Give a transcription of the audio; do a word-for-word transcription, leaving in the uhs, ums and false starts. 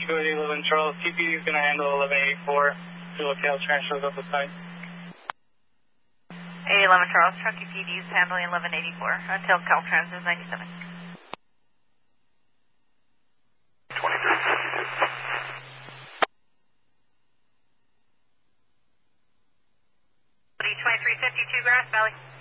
Chico eleven Charles, T P D is going to handle eleven eighty-four to locale transfers of the site. A eleven Charles, truck T P D is handling eleven eighty-four until Caltrans is ninety-seven. twenty-three twenty-three fifty-two Grass Valley.